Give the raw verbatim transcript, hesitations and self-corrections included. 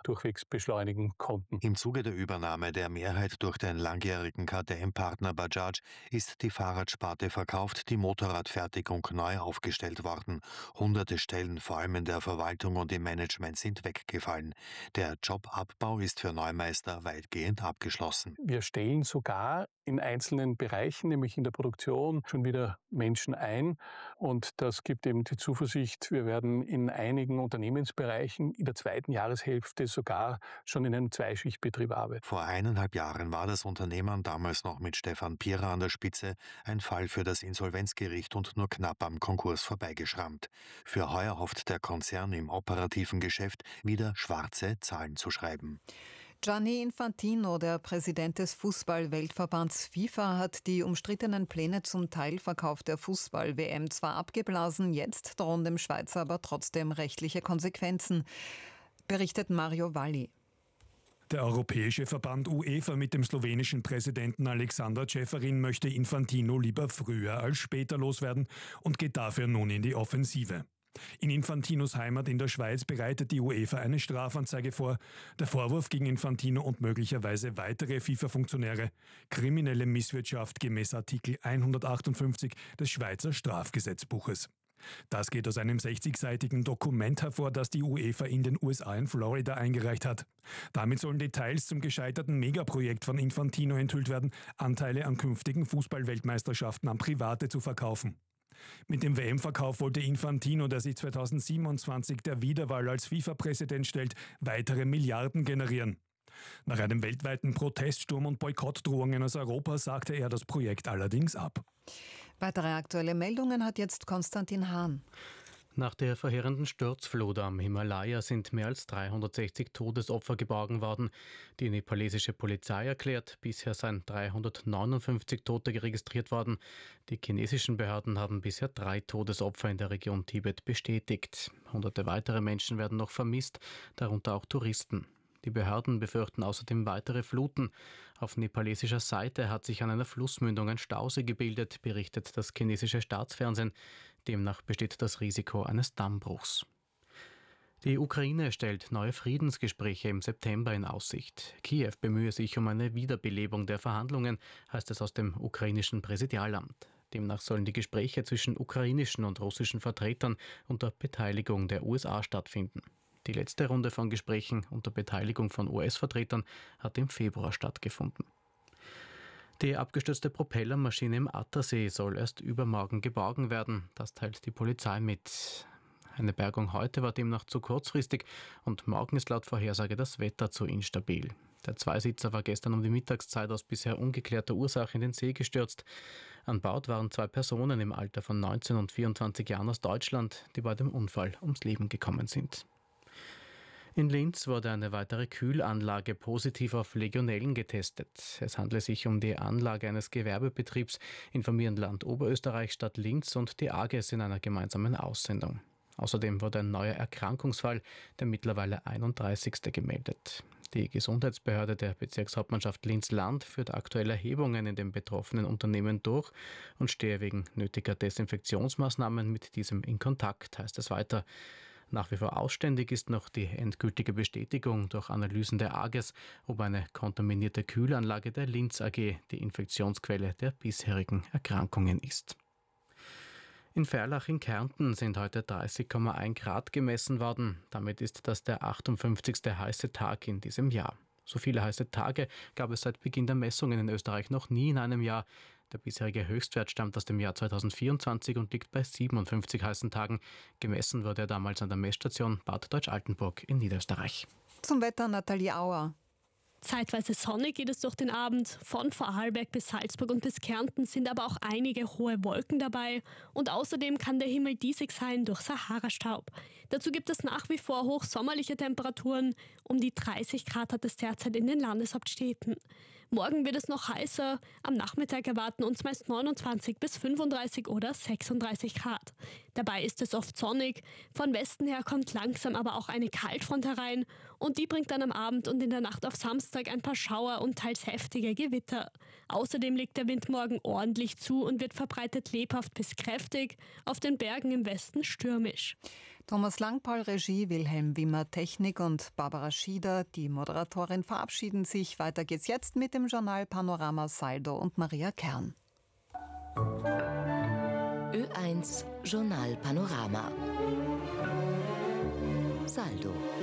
durchwegs beschleunigen konnten. Im Zuge der Übernahme der Mehrheit durch den langjährigen K T M-Partner Bajaj ist die Fahrradsparte verkauft, die Motorradfertigung neu aufgestellt worden. Hunderte Stellen, vor allem in der Verwaltung und im Management, sind weggefallen. Der Jobabbau ist für Neumeister weitgehend abgeschlossen. Wir stellen sogar in einzelnen Bereichen, nämlich in der Produktion, schon wieder Menschen ein. Und das gibt eben die Zuversicht, wir werden in einigen Unternehmensbereichen in der zweiten Jahreshälfte sogar schon in einem Zweischichtbetrieb arbeiten. Vor eineinhalb Jahren war das Unternehmen, damals noch mit Stefan Pierer an der Spitze, ein Fall für das Insolvenzgericht und nur knapp am Konkurs vorbeigeschrammt. Für heuer hofft der Konzern im operativen Geschäft wieder schwarze Zahlen zu schreiben. Gianni Infantino, der Präsident des Fußball-Weltverbands FIFA, hat die umstrittenen Pläne zum Teilverkauf der Fußball-W M zwar abgeblasen, jetzt drohen dem Schweizer aber trotzdem rechtliche Konsequenzen, berichtet Mario Valli. Der europäische Verband UEFA mit dem slowenischen Präsidenten Alexander Čeferin möchte Infantino lieber früher als später loswerden und geht dafür nun in die Offensive. In Infantinos Heimat in der Schweiz bereitet die UEFA eine Strafanzeige vor. Der Vorwurf gegen Infantino und möglicherweise weitere FIFA-Funktionäre: kriminelle Misswirtschaft gemäß Artikel hundertachtundfünfzig des Schweizer Strafgesetzbuches. Das geht aus einem sechzigseitigen Dokument hervor, das die UEFA in den U S A in Florida eingereicht hat. Damit sollen Details zum gescheiterten Megaprojekt von Infantino enthüllt werden, Anteile an künftigen Fußballweltmeisterschaften an Private zu verkaufen. Mit dem W M-Verkauf wollte Infantino, der sich zweitausendsiebenundzwanzig der Wiederwahl als FIFA-Präsident stellt, weitere Milliarden generieren. Nach einem weltweiten Proteststurm und Boykottdrohungen aus Europa sagte er das Projekt allerdings ab. Weitere aktuelle Meldungen hat jetzt Konstantin Hahn. Nach der verheerenden Sturzflut am Himalaya sind mehr als dreihundertsechzig Todesopfer geborgen worden. Die nepalesische Polizei erklärt, bisher seien dreihundertneunundfünfzig Tote registriert worden. Die chinesischen Behörden haben bisher drei Todesopfer in der Region Tibet bestätigt. Hunderte weitere Menschen werden noch vermisst, darunter auch Touristen. Die Behörden befürchten außerdem weitere Fluten. Auf nepalesischer Seite hat sich an einer Flussmündung ein Stausee gebildet, berichtet das chinesische Staatsfernsehen. Demnach besteht das Risiko eines Dammbruchs. Die Ukraine stellt neue Friedensgespräche im September in Aussicht. Kiew bemühe sich um eine Wiederbelebung der Verhandlungen, heißt es aus dem ukrainischen Präsidialamt. Demnach sollen die Gespräche zwischen ukrainischen und russischen Vertretern unter Beteiligung der U S A stattfinden. Die letzte Runde von Gesprächen unter Beteiligung von U S-Vertretern hat im Februar stattgefunden. Die abgestürzte Propellermaschine im Attersee soll erst übermorgen geborgen werden. Das teilt die Polizei mit. Eine Bergung heute war demnach zu kurzfristig und morgen ist laut Vorhersage das Wetter zu instabil. Der Zweisitzer war gestern um die Mittagszeit aus bisher ungeklärter Ursache in den See gestürzt. An Bord waren zwei Personen im Alter von neunzehn und vierundzwanzig Jahren aus Deutschland, die bei dem Unfall ums Leben gekommen sind. In Linz wurde eine weitere Kühlanlage positiv auf Legionellen getestet. Es handle sich um die Anlage eines Gewerbebetriebs, informieren Land Oberösterreich, Stadt Linz und die A G E S in einer gemeinsamen Aussendung. Außerdem wurde ein neuer Erkrankungsfall, der mittlerweile einunddreißigste gemeldet. Die Gesundheitsbehörde der Bezirkshauptmannschaft Linz-Land führt aktuell Erhebungen in den betroffenen Unternehmen durch und stehe wegen nötiger Desinfektionsmaßnahmen mit diesem in Kontakt, heißt es weiter. Nach wie vor ausständig ist noch die endgültige Bestätigung durch Analysen der A G E S, ob eine kontaminierte Kühlanlage der Linz A G die Infektionsquelle der bisherigen Erkrankungen ist. In Ferlach in Kärnten sind heute dreißig Komma eins Grad gemessen worden. Damit ist das der achtundfünfzigste heiße Tag in diesem Jahr. So viele heiße Tage gab es seit Beginn der Messungen in Österreich noch nie in einem Jahr. Der bisherige Höchstwert stammt aus dem Jahr zweitausendvierundzwanzig und liegt bei siebenundfünfzig heißen Tagen. Gemessen wurde er damals an der Messstation Bad Deutsch-Altenburg in Niederösterreich. Zum Wetter Nathalie Auer. Zeitweise sonnig geht es durch den Abend. Von Vorarlberg bis Salzburg und bis Kärnten sind aber auch einige hohe Wolken dabei. Und außerdem kann der Himmel diesig sein durch Sahara-Staub. Dazu gibt es nach wie vor hochsommerliche Temperaturen. Um die dreißig Grad hat es derzeit in den Landeshauptstädten. Morgen wird es noch heißer. Am Nachmittag erwarten uns meist neunundzwanzig bis fünfunddreißig oder sechsunddreißig Grad. Dabei ist es oft sonnig. Von Westen her kommt langsam aber auch eine Kaltfront herein. Und die bringt dann am Abend und in der Nacht auf Samstag ein paar Schauer und teils heftige Gewitter. Außerdem legt der Wind morgen ordentlich zu und wird verbreitet lebhaft bis kräftig, auf den Bergen im Westen stürmisch. Thomas Langpaul Regie, Wilhelm Wimmer Technik und Barbara Schieder, die Moderatorin, verabschieden sich. Weiter geht's jetzt mit dem Journal Panorama Saldo und Maria Kern. Ö eins Journal Panorama. Saldo.